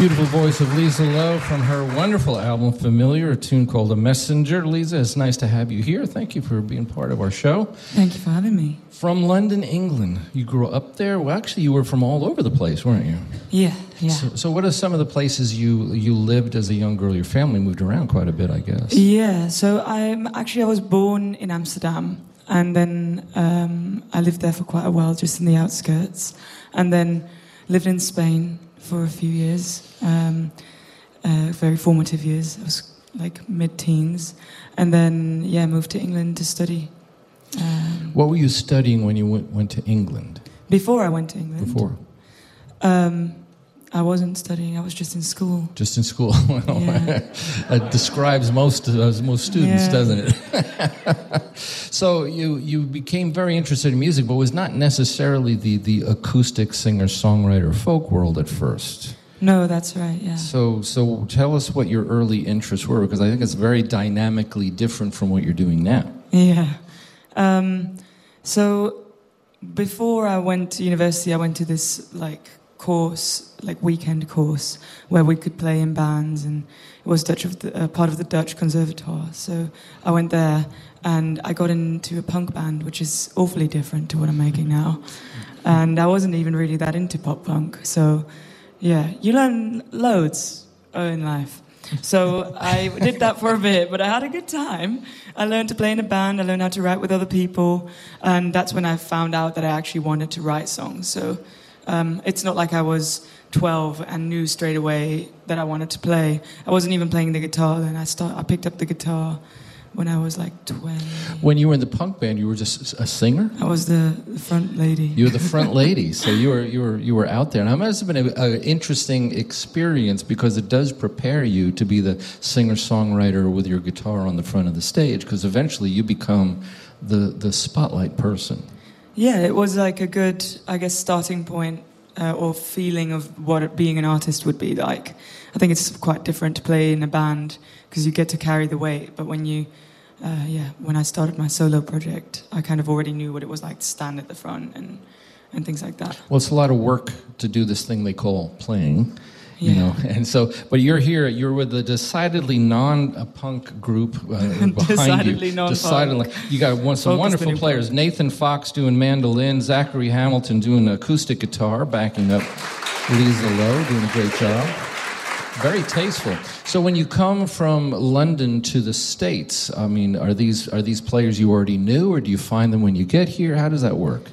Beautiful voice of Lisa Lowe from her wonderful album, Familiar, a tune called A Messenger. Lisa, it's nice to have you here. Thank you for being part of our show. Thank you for having me. From London, England. You grew up there? Well, actually, you were from all over the place, weren't you? Yeah. So what are some of the places you lived as a young girl? Your family moved around quite a bit, I guess. Yeah, so I was born in Amsterdam, and then I lived there for quite a while, just in the outskirts, and then lived in Spain for a few years, very formative years. I was like mid-teens, and then moved to England to study. What were you studying when you went to England? Before I went to England. Before? I wasn't studying. I was just in school. Just in school. That describes most students, doesn't it? So you became very interested in music, but was not necessarily the acoustic singer-songwriter folk world at first. No, that's right, yeah. So tell us what your early interests were, because I think it's very dynamically different from what you're doing now. Yeah. So before I went to university, I went to this weekend course where we could play in bands, and it was part of the Dutch Conservatoire. So I went there and I got into a punk band, which is awfully different to what I'm making now. And I wasn't even really that into pop punk. So yeah, you learn loads in life. So I did that for a bit, but I had a good time. I learned to play in a band, I learned how to write with other people, and that's when I found out that I actually wanted to write songs. So it's not like I was 12 and knew straight away that I wanted to play. I wasn't even playing the guitar then. I picked up the guitar when I was like 20. When you were in the punk band, you were just a singer? I was the front lady. You were the front lady, so you were out there. And it must have been an interesting experience, because it does prepare you to be the singer-songwriter with your guitar on the front of the stage, because eventually you become the spotlight person. Yeah, it was like a good, I guess, starting point or feeling of what being an artist would be like. I think it's quite different to play in a band because you get to carry the weight. But when I started my solo project, I kind of already knew what it was like to stand at the front and things like that. Well, it's a lot of work to do this thing they call playing. You know, and so, but you're here. You're with a decidedly non-punk group behind decidedly you. Non-punk. Decidedly, you got some wonderful players. Punk. Nathan Fox doing mandolin, Zachary Hamilton doing acoustic guitar, backing up Lisa Lowe, doing a great job. Very tasteful. So, when you come from London to the States, I mean, are these players you already knew, or do you find them when you get here? How does that work?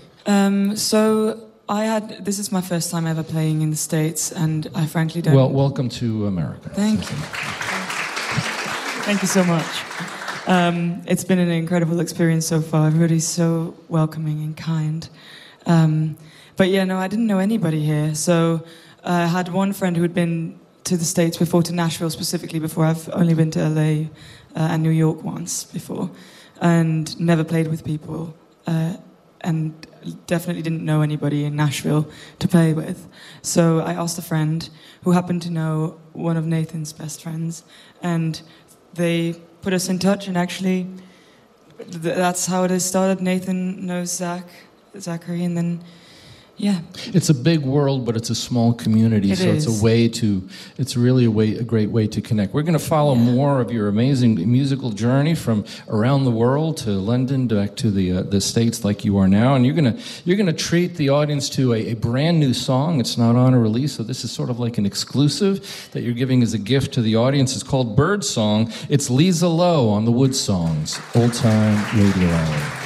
This is my first time ever playing in the States, and I frankly don't... Well, welcome to America. Thank you. Thank you so much. It's been an incredible experience so far. Everybody's so welcoming and kind. But yeah, no, I didn't know anybody here. So I had one friend who had been to the States before, to Nashville specifically before. I've only been to LA and New York once before, and never played with people. And definitely didn't know anybody in Nashville to play with. So I asked a friend who happened to know one of Nathan's best friends, and they put us in touch, and actually that's how it has started. Nathan knows Zachary, and then yeah. It's a big world, but it's a small community, so it's really a great way to connect. We're going to follow more of your amazing musical journey from around the world to London, back to the States like you are now, and you're going to treat the audience to a brand new song. It's not on a release, so this is sort of like an exclusive that you're giving as a gift to the audience. It's called Bird Song. It's Lisa Lowe on the Wood Songs Old Time Radio Hour.